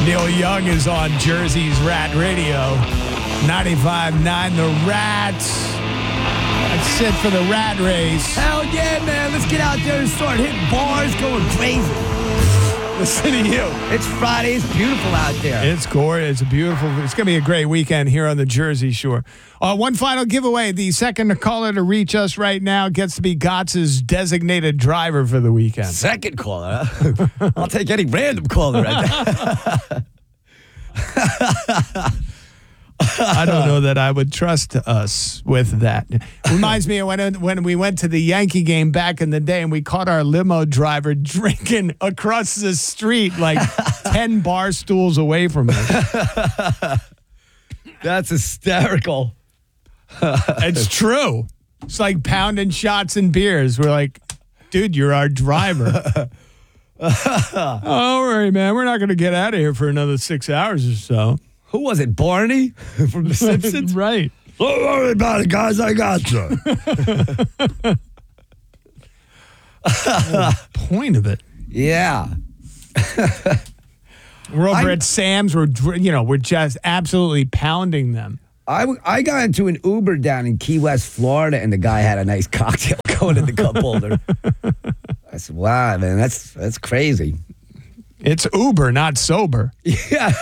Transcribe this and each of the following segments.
Neil Young is on Jersey's Rat Radio. 95.9 The Rats. That's it for the Rat Race. Hell yeah, man. Let's get out there and start hitting bars, going crazy. Listen to you. It's Friday. It's beautiful out there. It's gorgeous. It's beautiful. It's going to be a great weekend here on the Jersey Shore. One final giveaway. The second caller to reach us right now gets to be Gotts's designated driver for the weekend. Second caller, huh? I'll take any random caller right there. I don't know that I would trust us with that. Reminds me of when we went to the Yankee game back in the day and we caught our limo driver drinking across the street like 10 bar stools away from us. That's hysterical. It's true. It's like pounding shots and beers. We're like, dude, you're our driver. Don't worry, man. We're not going to get out of here for another 6 hours or so. Who was it, Barney from The Simpsons? Right. Don't worry about it, guys. I got you. Point of it. Yeah. We're over at Sam's. We're just absolutely pounding them. I got into an Uber down in Key West, Florida, and the guy had a nice cocktail going in the cup holder. I said, wow, man, that's crazy. It's Uber, not sober. Yeah.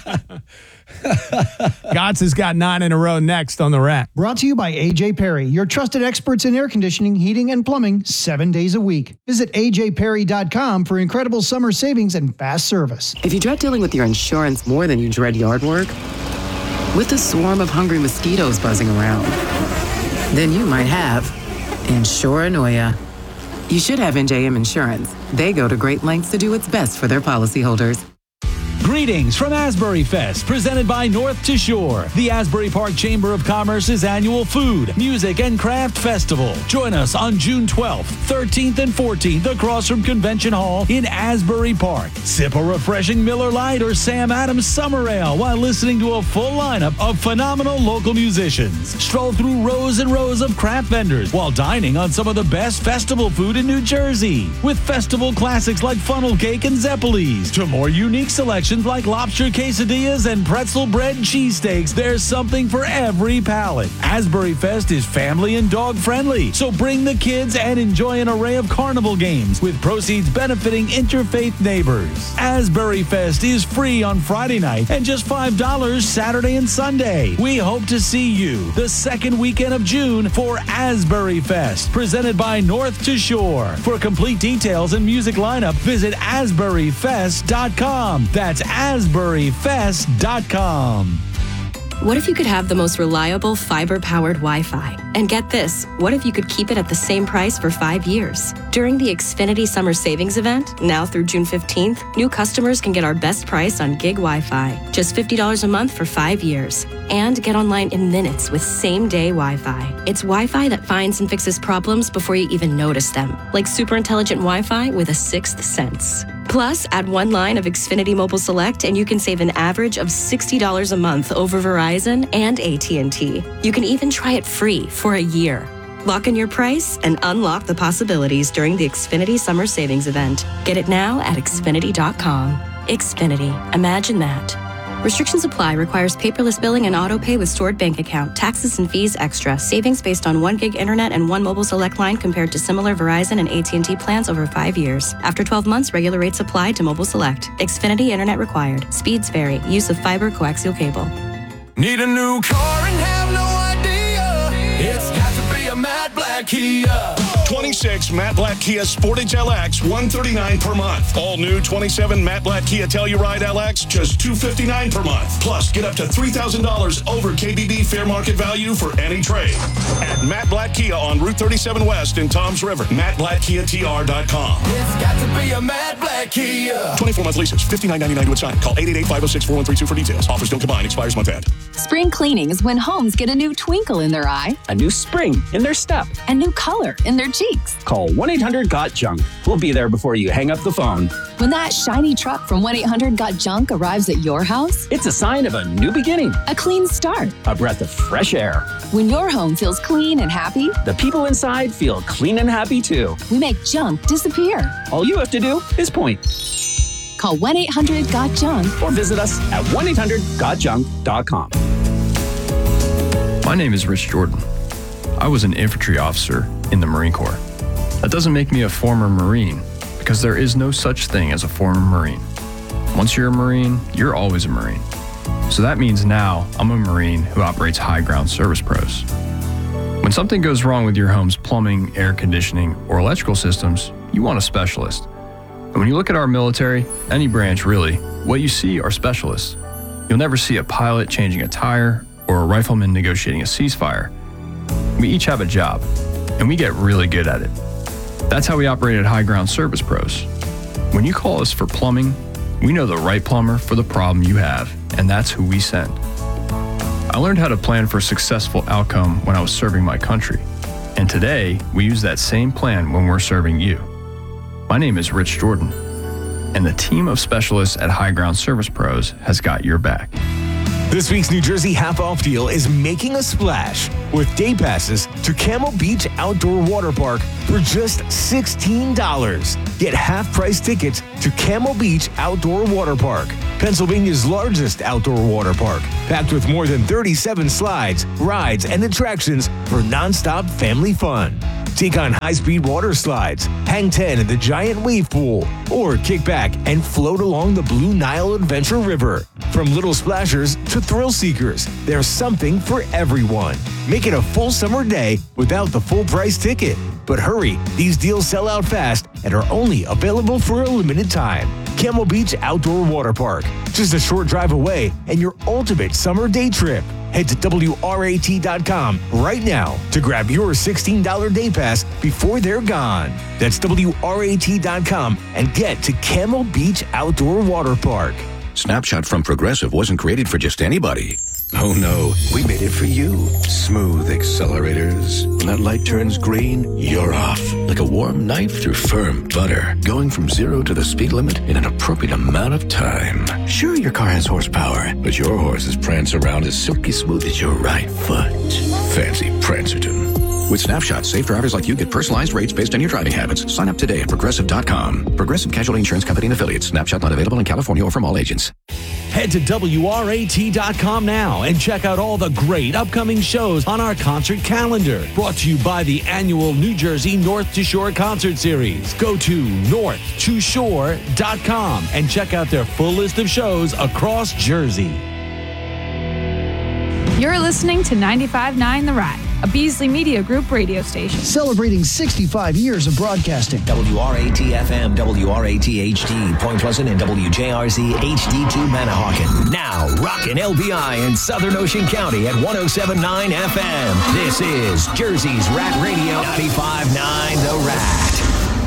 Gotts has got 9 in a row next on the Rat. Brought to you by AJ Perry, your trusted experts in air conditioning, heating, and plumbing 7 days a week. Visit ajperry.com for incredible summer savings and fast service. If you dread dealing with your insurance more than you dread yard work, with a swarm of hungry mosquitoes buzzing around, then you might have Insuranoia. You should have NJM Insurance. They go to great lengths to do what's best for their policyholders. Greetings from Asbury Fest, presented by North to Shore, the Asbury Park Chamber of Commerce's annual food, music, and craft festival. Join us on June 12th, 13th, and 14th across from Convention Hall in Asbury Park. Sip a refreshing Miller Lite or Sam Adams Summer Ale while listening to a full lineup of phenomenal local musicians. Stroll through rows and rows of craft vendors while dining on some of the best festival food in New Jersey, with festival classics like funnel cake and Zeppelis to more unique selections like lobster quesadillas and pretzel bread cheesesteaks. There's something for every palate. Asbury Fest is family and dog friendly, so bring the kids and enjoy an array of carnival games with proceeds benefiting interfaith neighbors. Asbury Fest is free on Friday night and just $5 Saturday and Sunday. We hope to see you the second weekend of June for Asbury Fest, presented by North to Shore. For complete details and music lineup, visit asburyfest.com. That's asburyfest.com. What if you could have the most reliable fiber-powered Wi-Fi? And get this, what if you could keep it at the same price for 5 years? During the Xfinity Summer Savings Event, now through June 15th, new customers can get our best price on gig Wi-Fi, just $50 a month for 5 years. And get online in minutes with same-day Wi-Fi. It's Wi-Fi that finds and fixes problems before you even notice them, like super intelligent Wi-Fi with a sixth sense. Plus, add one line of Xfinity Mobile Select and you can save an average of $60 a month over Verizon and AT&T. You can even try it free for a year. Lock in your price and unlock the possibilities during the Xfinity Summer Savings Event. Get it now at Xfinity.com. Xfinity. Imagine that. Restrictions apply. Requires paperless billing and auto pay with stored bank account. Taxes and fees extra. Savings based on 1 gig internet and 1 mobile select line compared to similar Verizon and AT&T plans over 5 years. After 12 months, regular rates apply to mobile select. Xfinity internet required. Speeds vary. Use of fiber coaxial cable. Need a new car and have no idea. It's got to be a Matt Blatt Kia. 26 Matt Blatt Kia Sportage LX, $139 per month. All new 27 Matt Blatt Kia Telluride LX, just $259 per month. Plus, get up to $3,000 over KBB fair market value for any trade. At Matt Blatt Kia on Route 37 West in Toms River. MattBlattKiaTR.com. It's got to be a Matt Blatt Kia. 24-month leases, $59.99 to sign. Call 888-506-4132 for details. Offers don't combine. Expires month end. Spring cleaning is when homes get a new twinkle in their eye, a new spring in their step, a new color in their cheeks. Call 1-800-GOT-JUNK. We'll be there before you hang up the phone. When that shiny truck from 1-800-GOT-JUNK arrives at your house, it's a sign of a new beginning, a clean start, a breath of fresh air. When your home feels clean and happy, the people inside feel clean and happy too. We make junk disappear. All you have to do is point. Call 1-800-GOT-JUNK Or visit us at 1-800-GOTJUNK.com. My name is Rich Jordan. I was an infantry officer in the Marine Corps. That doesn't make me a former Marine, because there is no such thing as a former Marine. Once you're a Marine, you're always a Marine. So that means now I'm a Marine who operates High Ground Service Pros. When something goes wrong with your home's plumbing, air conditioning, or electrical systems, you want a specialist. And when you look at our military, any branch really, what you see are specialists. You'll never see a pilot changing a tire or a rifleman negotiating a ceasefire. We each have a job, and we get really good at it. That's how we operate at High Ground Service Pros. When you call us for plumbing, we know the right plumber for the problem you have, and that's who we send. I learned how to plan for a successful outcome when I was serving my country, and today we use that same plan when we're serving you. My name is Rich Jordan, and the team of specialists at High Ground Service Pros has got your back. This week's New Jersey half-off deal is making a splash with day passes to Camel Beach Outdoor Water Park for just $16. Get half-price tickets to Camel Beach Outdoor Water Park, Pennsylvania's largest outdoor water park, packed with more than 37 slides, rides, and attractions for nonstop family fun. Take on high-speed water slides, hang 10 in the giant wave pool, or kick back and float along the Blue Nile Adventure River. From little splashers to thrill seekers, there's something for everyone. Make it a full summer day without the full price ticket. But hurry, these deals sell out fast and are only available for a limited time. Camel Beach Outdoor Water Park, just a short drive away, and your ultimate summer day trip. Head to WRAT.com right now to grab your $16 day pass before they're gone. That's WRAT.com and get to Camel Beach Outdoor Water Park. Snapshot from Progressive wasn't created for just anybody. Oh no, we made it for you. Smooth accelerators. When that light turns green, you're off. Like a warm knife through firm butter. Going from 0 to the speed limit in an appropriate amount of time. Sure, your car has horsepower, but your horses prance around as silky smooth as your right foot. Fancy Prancerton. With Snapshot, safe drivers like you get personalized rates based on your driving habits. Sign up today at Progressive.com. Progressive Casualty Insurance Company and Affiliates. Snapshot not available in California or from all agents. Head to WRAT.com now and check out all the great upcoming shows on our concert calendar. Brought to you by the annual New Jersey North to Shore Concert Series. Go to north2shore.com and check out their full list of shows across Jersey. You're listening to 95.9 The Rat, a Beasley Media Group radio station. Celebrating 65 years of broadcasting. WRAT-FM, WRAT-HD, Point Pleasant, and WJRZ HD2 Manahawkin. Now, rockin' LBI in Southern Ocean County at 107.9 FM. This is Jersey's Rat Radio, 95.9 The Rat.